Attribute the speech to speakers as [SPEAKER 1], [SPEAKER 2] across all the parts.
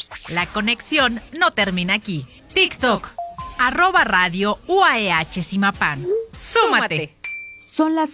[SPEAKER 1] La conexión no termina aquí. TikTok, @radio UAEH Zimapán. ¡Súmate!
[SPEAKER 2] Son las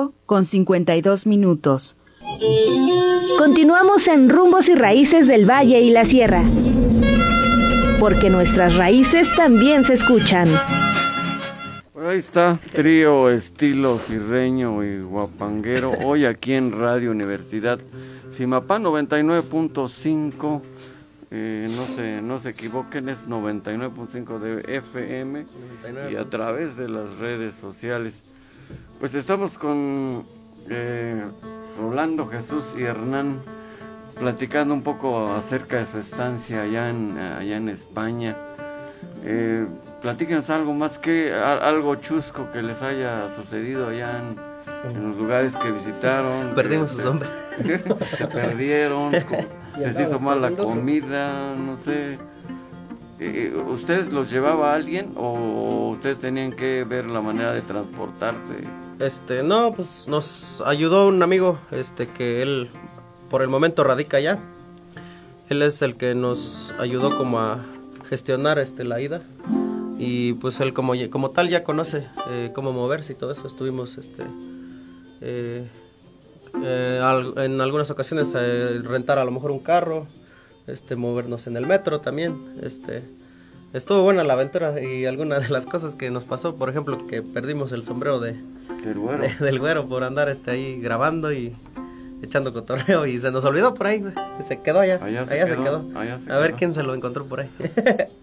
[SPEAKER 2] 5:52.
[SPEAKER 3] Continuamos en Rumbos y Raíces del Valle y la Sierra, porque nuestras raíces también se escuchan.
[SPEAKER 4] Ahí está, trío estilo sirreño y guapanguero, hoy aquí en Radio Universidad Zimapán 99.5, no se equivoquen, es 99.5 de FM y a través de las redes sociales. Pues estamos con Rolando, Jesús y Hernán platicando un poco acerca de su estancia allá en España. Platíquenos algo más, algo chusco que les haya sucedido allá en los lugares que visitaron.
[SPEAKER 5] Perdimos sus hombres.
[SPEAKER 4] Se perdieron, les hizo mal la comida, no sé. ¿Ustedes los llevaba alguien o ustedes tenían que ver la manera de transportarse?
[SPEAKER 5] No, pues nos ayudó un amigo, que él por el momento radica allá. Él es el que nos ayudó como a gestionar la ida. Y pues él como tal ya conoce cómo moverse y todo eso. Estuvimos en algunas ocasiones rentar a lo mejor un carro, movernos en el metro también. Estuvo buena la aventura, y alguna de las cosas que nos pasó, por ejemplo, que perdimos el sombrero del güero por andar ahí grabando y echando cotorreo, y se nos olvidó por ahí, y se quedó allá. Se quedó. A ver quién se lo encontró por ahí.